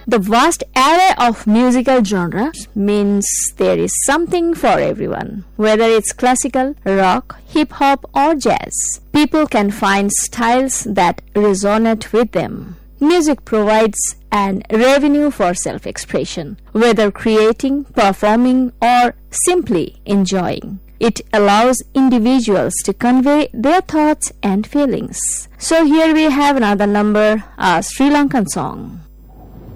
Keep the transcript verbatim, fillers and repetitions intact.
The vast array of musical genres means there is something for everyone. Whether it's classical, rock, hip-hop or jazz, people can find styles that resonate with them. Music provides an revenue for self-expression, whether creating, performing or simply enjoying. It allows individuals to convey their thoughts and feelings. So here we have another number, a Sri Lankan song.